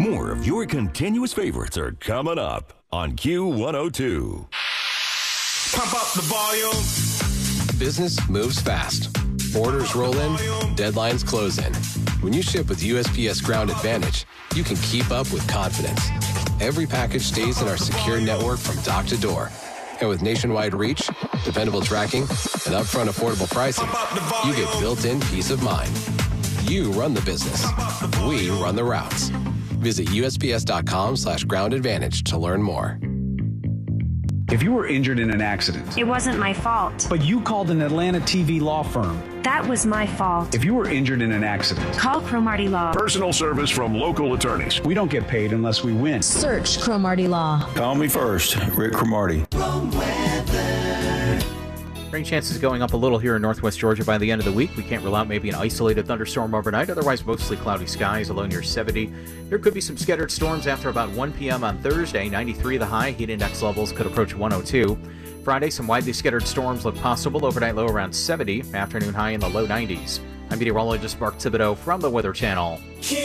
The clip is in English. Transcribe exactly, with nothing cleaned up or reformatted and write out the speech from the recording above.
More of your continuous favorites are coming up on Q one oh two. Pump up the volume. Business moves fast. Orders roll in, deadlines close in. When you ship with U S P S Ground Advantage, you can keep up with confidence. Every package stays in our secure network from dock to door. And with nationwide reach, dependable tracking, and upfront affordable pricing, you get built-in peace of mind. You run the business. We run the routes. Visit USPS.com slash ground advantage to learn more. If you were injured in an accident, it wasn't my fault. But you called an Atlanta T V law firm. That was my fault. If you were injured in an accident, call Cromartie Law. Personal service from local attorneys. We don't get paid unless we win. Search Cromartie Law. Call me first, Rick Cromartie. Rain chances going up a little here in northwest Georgia by the end of the week. We can't rule out maybe an isolated thunderstorm overnight. Otherwise, mostly cloudy skies, a low near seventy. There could be some scattered storms after about one p.m. on Thursday. ninety-three the high. Heat index levels could approach one oh two. Friday, some widely scattered storms look possible. Overnight low around seventy. Afternoon high in the low nineties. I'm meteorologist Mark Thibodeau from the Weather Channel.